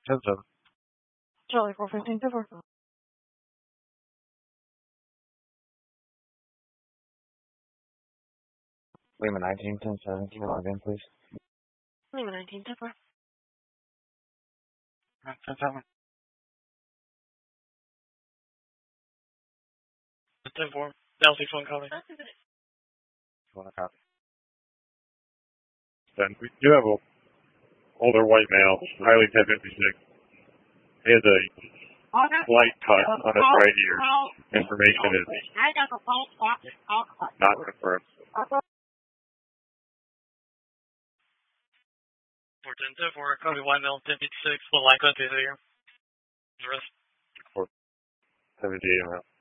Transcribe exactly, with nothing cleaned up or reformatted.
ten seven. Charlie four fifteen two four. Lima nineteen ten seven. Can you log in, please? Lima nineteen two four. ten seven. ten four. Delta phone calling. Want to copy? Then we do have a older white male, highly ten fifty-six. He has a slight cut on his right ear. Information is not confirmed. four ten two four, copy white male ten fifty-six, full line cut to the ear. The rest. seventy-eight around.